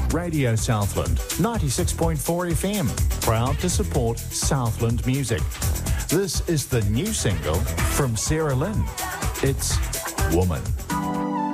Radio Southland, 96.4 FM, proud to support Southland music. This is the new single from Sarah Lynn. It's Woman.